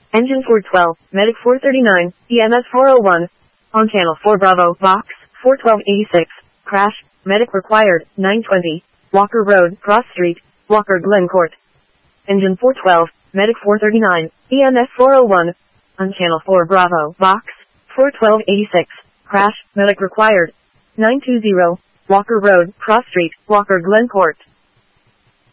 Engine 412, Medic 439, EMS 401. On channel 4 Bravo, Vox, 41286. Crash, Medic required, 920. Walker Road, Cross Street, Walker Glencourt. Engine 412, Medic 439, EMS 401. On channel 4 Bravo, Vox, 41286. Crash, Medic required, 920. Walker Road, Cross Street, Walker Glencourt.